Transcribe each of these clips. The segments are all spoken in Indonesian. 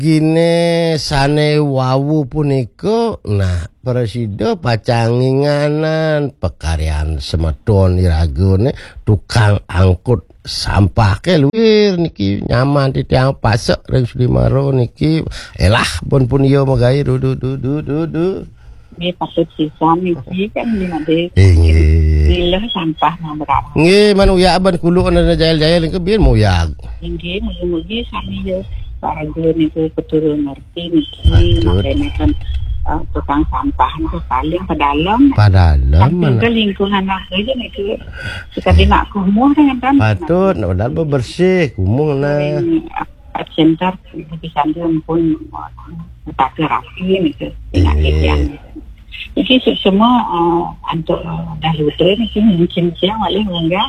Gine sane wawu punika nah presida pacanginganan pekaryan semedon iragone tukang angkut sampah ke luwir niki nyaman di tiang pasek reng Sudimaro niki pun yo magae du Nggih pasut sisan iki kan dimade nggih sampah nomor nggih manuya ban kulo ana jael-jael ke biyen moyag nggih mugi-mugi sami yo para guru itu betul ngerti niki makanya kan tukang sampah itu paling pedalam juga lingkungan aja nih kita tidak kumuh kan patut udah bersih kumuh nah center bisa pun tapi rapi nih tidak yang ini semua untuk dahulu ini mungkin siang paling enggak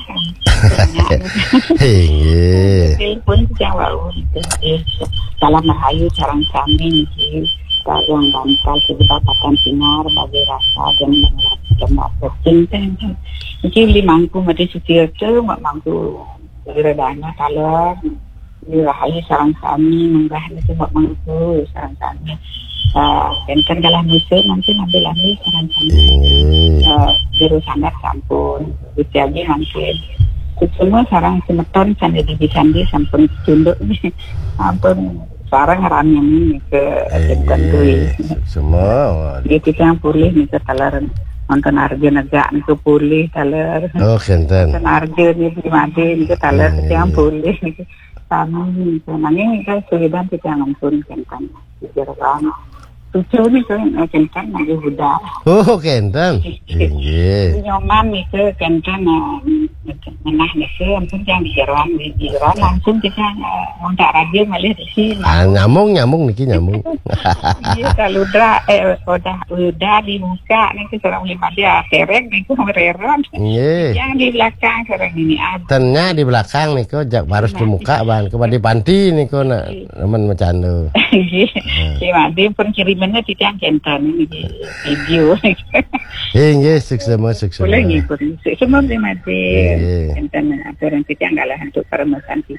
telepon siang baru salam rahayu sarang kami nih Tarung bantal sebabatan sinar bagi rasa dan mengenai penting ini mangku mati suci itu mangku beredanya kalau rahayu sarang kami menggah itu mangku sarang kami kan kalau musuh nanti ambil lagi sarang kami biru sangat sampun usianya mungkin semua sarang semeton sandi di sampun tunduk sampun sarang ramai ini ke Tentui semua dia kita yang pulih nih ke talar nonton arja negak nih ke pulih talar kenten nonton arja nih di mati nih ke talar kita yang pulih nih sama nih nanging kan suliban kita yang ampun kenten dijerokan tujuh nih kan kenten lagi udah kenten nyoman nih ke kenten menah nih ke ampun jangan dijerokan langsung kita ngontak radio malah di sini nyamung niki nyamung iya kalau udah dibuka nih ke seorang lima dia tereng nih ke mereron yang di belakang seorang ini ada tennya di belakang nih kok harus di muka bang kepada panti nih kok nak teman macam si Madi pun kirimannya tidak yang kentan ini video iya sukses boleh ngikut semua di Madi kentan aturan kita nggak lah untuk para santi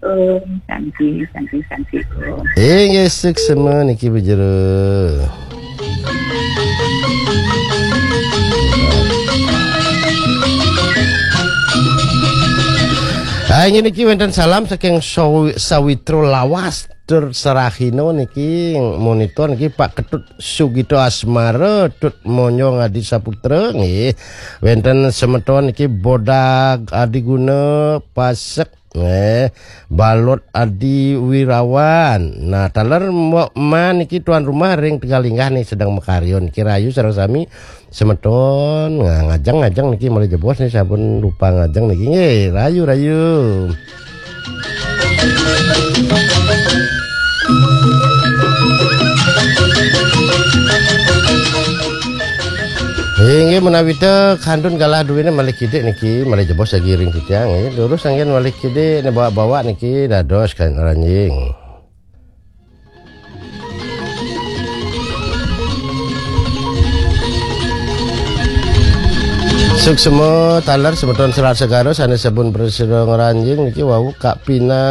santi iya sukses semua niki bejero ini niki wonten salam saking Sawitro Lawas Serahino niki monitor niki Pak Ketut Sugito Asmara Tut Monyo Ngadi Saputra nggih wonten semeton niki Bodag Adiguna Pasek Balot Adi Wirawan. Nah taler ma niki tuan rumah ring Tegalinggah nih sedang mekaryon kirayu sareng sami semeton ngajang niki mulai jebos nih sabun lupa ngajang niki nggih rayu Inge menawi teh kandun kalah duwine malih kidik niki malih jebos lagi ring kita nggih lurus anggen malih kidik bawa niki dados kan ranjing Suksemo talar semeton Selat Segaro sanes sabun presida ranjing niki wau Kak Pina.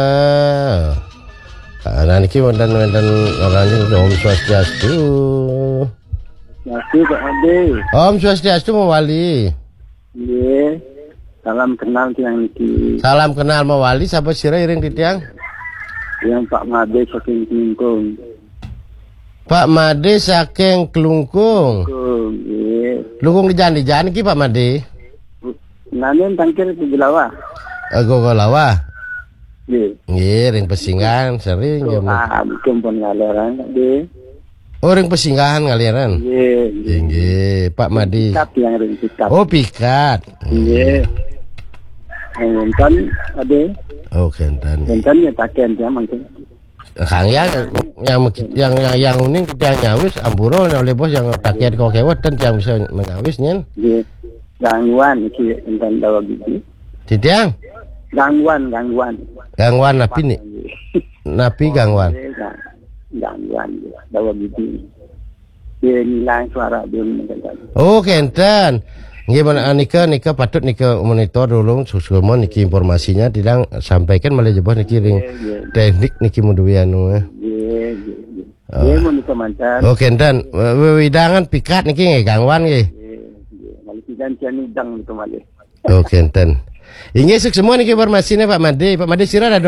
Nah niki wonten ranjing Om Swastiastu. Masih Pak Ade. Om Swastiastu mawali. Nggih. Salam kenal tiang niki. Salam kenal mawali sapa sira iring titiang? Yang Pak Made saking Klungkung. Pak Made saking Klungkung. Nggih. Klungkung di jan iki Pak Made. Nanen tangkir di Lawa. Lawa. Nggih. Nggih ring Pesingan sering ya. Mungkin pun ngaleran nggih. Oh ring Pesinggahan ngaliran. Nggih, Pak Madi. Pikat yang ring pikat. Oh pikat. Nggih. Nonton ade. Oh kentan. Nonton ya taken ya mungkin. Kang yang uning kita nyawis amburo oleh bos yang takian kau kewat dan yang bisa mengawis nyen. Nggih. Gangguan iki enten dawa gigi. Titiang? Gangguan. Gangguan napi nih. Napi gangguan. Gangguan dawa gigi. Dia ngilang suara dia mendengar. Oh, kenten. Gimana nika patut nika monitor dulu susumon niki informasinya tidak sampaikan malah jebah niki ring teknik niki muduwi anu. Dia mau nikah mancan. Oh, kenten. Widangan pikat niki nggih gangwan nggih. Maliki dan cian udang itu malih. Oh, kenten. Inggih semua niki informasinya Pak Made. Pak Made sira ada